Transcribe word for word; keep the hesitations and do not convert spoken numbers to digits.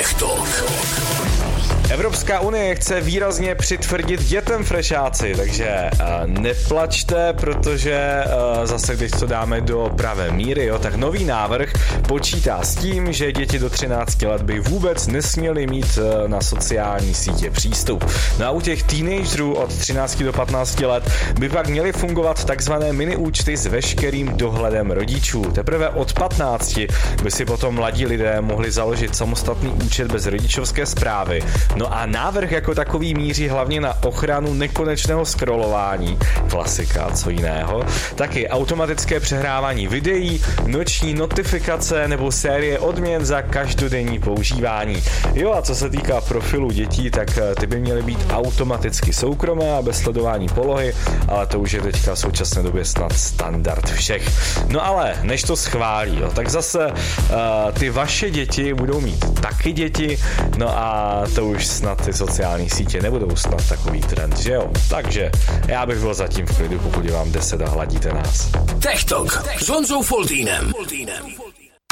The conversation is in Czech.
Tech Talk. Evropská unie chce výrazně přitvrdit dětem frešáci, takže uh, neplačte, protože uh, zase když to dáme do pravé míry, jo, tak nový návrh počítá s tím, že děti do třinácti let by vůbec nesměly mít uh, na sociální sítě přístup. No a u těch teenagerů od třinácti do patnácti let by pak měly fungovat takzvané mini účty s veškerým dohledem rodičů. Teprve od patnácti by si potom mladí lidé mohli založit samostatný účet bez rodičovské správy. No a návrh jako takový míří hlavně na ochranu nekonečného scrollování, klasika, co jiného, taky automatické přehrávání videí, noční notifikace nebo série odměn za každodenní používání. Jo, a co se týká profilu dětí, tak ty by měly být automaticky soukromé a bez sledování polohy, ale to už je teďka v současné době snad standard všech. No ale než to schválí, jo, tak zase uh, ty vaše děti budou mít taky děti, no a to už snad ty sociální sítě nebudou snad takový trend, že jo? Takže já bych byl zatím v klidu, pokud je vám deset a hladíte nás. Tech Talk s Honzou Foltýnem.